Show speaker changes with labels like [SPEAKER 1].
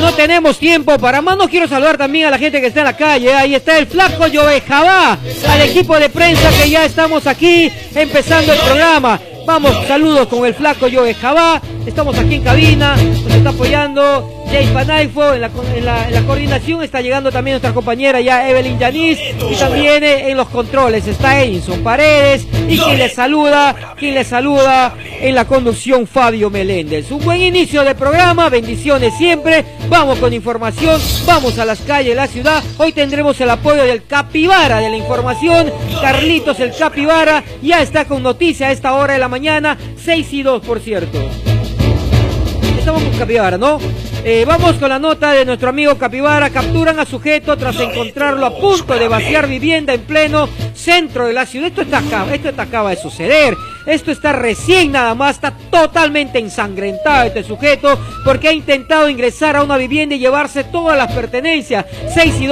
[SPEAKER 1] no tenemos tiempo para más. No quiero saludar también a la gente que está en la calle. Ahí está el flaco Joe Jabá, al equipo de prensa que ya estamos aquí empezando el programa. Vamos, saludos con el flaco Joe Jabá. Estamos aquí en cabina, nos está apoyando Jay Panaifo en la coordinación. Está llegando también nuestra compañera ya Evelyn Yanis, y también en los controles está Edinson Paredes, y quien les saluda en la conducción, Fabio Meléndez. Un buen inicio de programa, bendiciones siempre. Vamos con información, vamos a las calles de la ciudad. Hoy tendremos el apoyo del Capibara de la información. Carlitos el Capibara ya está con noticia a esta hora de la mañana, 6:02 por cierto. Estamos con Capibara, ¿no? Vamos con la nota de nuestro amigo Capibara. Capturan a sujeto tras encontrarlo a punto de vaciar vivienda en pleno centro de la ciudad. Esto acaba de suceder. Esto está recién nada más, está totalmente ensangrentado este sujeto porque ha intentado ingresar a una vivienda y llevarse todas las pertenencias. 6:02.